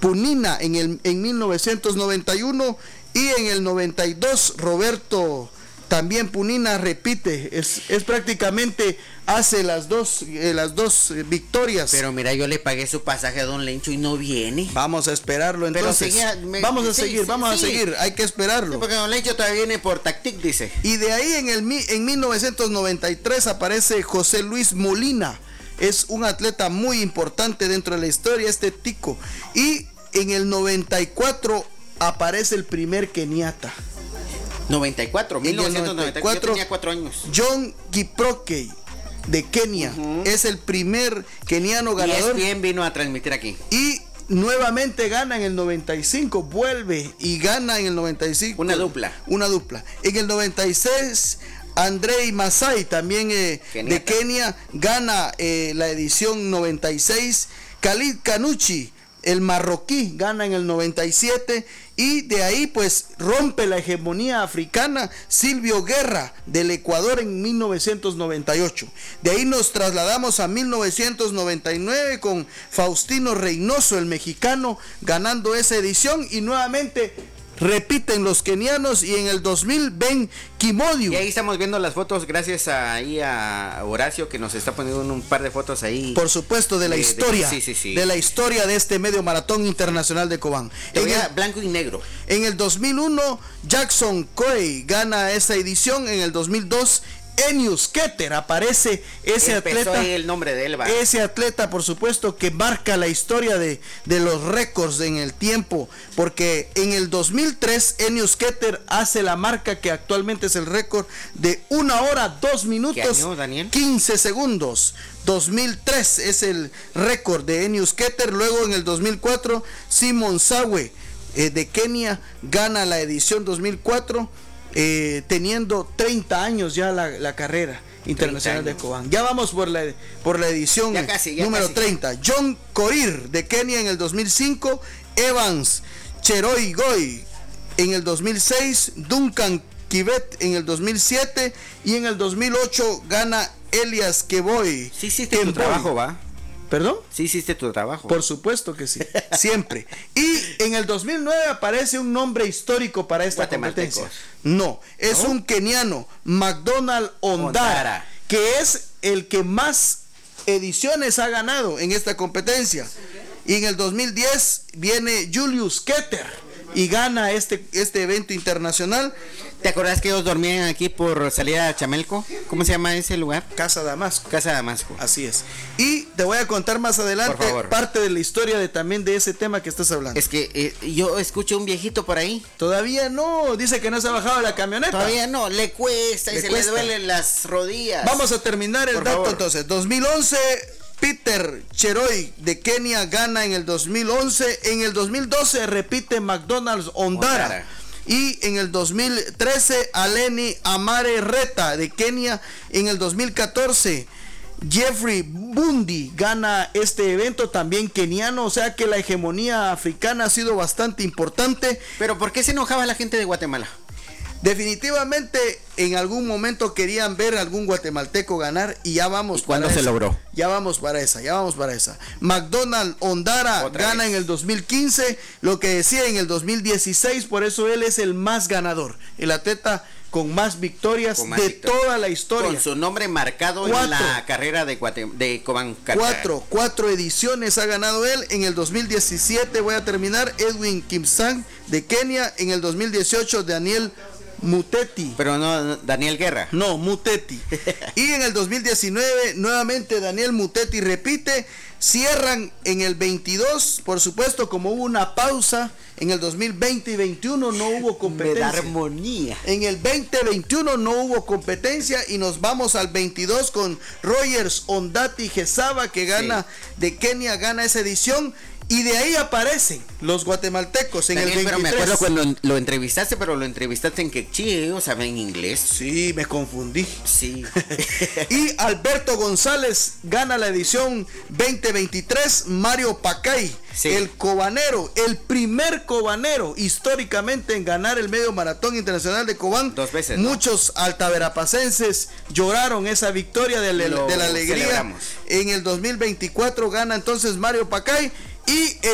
Punina en 1991, y en el 92 Roberto también Punina repite, es prácticamente hace las dos victorias. Pero mira, yo le pagué su pasaje a don Lencho y no viene. Vamos a esperarlo entonces. Vamos a seguir, hay que esperarlo. Sí, porque don Lencho todavía viene por Tactic, dice. Y de ahí en 1993 aparece José Luis Molina. Es un atleta muy importante dentro de la historia, este tico. Y en el 94 aparece el primer keniata. 1994, yo tenía 4 años. John Kiprokey de Kenia. Es el primer keniano ganador. Y ESPN vino a transmitir aquí. Y nuevamente gana en el 95, vuelve y gana en el 95. Una dupla. En el 96, Andrei Masai, también de Kenia, gana la edición 96. Khalid Kanuchi, el marroquí, gana en el 97, y de ahí pues rompe la hegemonía africana Silvio Guerra del Ecuador en 1998. De ahí nos trasladamos a 1999 con Faustino Reynoso, el mexicano, ganando esa edición, y nuevamente repiten los kenianos, y en el 2000 ven Kimodio. Y ahí estamos viendo las fotos, gracias a Horacio, que nos está poniendo un par de fotos ahí. Por supuesto, de la historia. De la historia de este medio maratón internacional de Cobán. Blanco y negro. En el 2001, Jackson Coy gana esa edición. En el 2002, Enius Keter aparece, atleta, el nombre de él, ¿va? Ese atleta, por supuesto, que marca la historia de los récords en el tiempo, porque en el 2003 Enius Keter hace la marca que actualmente es el récord de 1 hora 2 minutos. ¿Qué año, Daniel? 15 segundos. 2003 es el récord de Enius Keter. Luego en el 2004 Simon Sawe de Kenia gana la edición 2004. Teniendo 30 años ya la carrera internacional de Cobán. Ya vamos por la edición número 30. John Korir de Kenia en el 2005, Evans Cheroi Goy en el 2006, Duncan Kibet en el 2007, y en el 2008 gana Elias Keboy. Sí, hiciste tu trabajo, ¿va? ¿Perdón? Sí hiciste tu trabajo. Por supuesto que sí, siempre. Y en el 2009 aparece un nombre histórico para esta competencia. No, es un keniano, McDonald Ondara, que es el que más ediciones ha ganado en esta competencia. Y en el 2010 viene Julius Keter y gana este evento internacional. ¿Te acordás que ellos dormían aquí por salida a Chamelco? ¿Cómo se llama ese lugar? Casa Damasco. Casa Damasco. Así es. Y te voy a contar más adelante parte de la historia también de ese tema que estás hablando. Es que yo escucho un viejito por ahí. Todavía no, dice que no se ha bajado de la camioneta. Todavía no, le cuesta y se le duelen las rodillas. Vamos a terminar el dato entonces. 2011, Peter Cheroi de Kenia gana en el 2011. En el 2012 repite McDonald Ondara. Y en el 2013, Aleni Amare Reta de Kenia. En el 2014, Jeffrey Bundi gana este evento, también keniano. O sea que la hegemonía africana ha sido bastante importante. Pero ¿por qué se enojaba la gente de Guatemala? Definitivamente en algún momento querían ver a algún guatemalteco ganar, y ya vamos. ¿Y cuándo se logró? Ya vamos para esa. McDonald Ondara gana en el 2015, lo que decía en el 2016, por eso él es el más ganador, el atleta con más victorias toda la historia. Con su nombre marcado en la carrera de Cobán. 4 ediciones ha ganado él. En el 2017, voy a terminar, Edwin Kimsang de Kenia. En el 2018, Daniel Muteti. Pero no Daniel Guerra. No, Muteti. Y en el 2019, nuevamente Daniel Muteti repite. Cierran en el 22, por supuesto, como hubo una pausa en el 2020 y 21 no hubo competencia. Me da armonía. En el 2021 no hubo competencia, y nos vamos al 22 con Rogers Ondati Gesaba, que gana de Kenia, gana esa edición. Y de ahí aparecen los guatemaltecos en Daniel, el 23. Pero me acuerdo cuando lo entrevistaste, pero lo entrevistaste en quechí, ellos saben inglés. Sí, me confundí. Sí. Y Alberto González gana la edición 2023. Mario Pacay, el cobanero, el primer cobanero históricamente en ganar el medio maratón internacional de Cobán. 2 veces. ¿No? Muchos altaverapacenses lloraron esa victoria de la alegría. Celebramos. En el 2024 gana entonces Mario Pacay. Y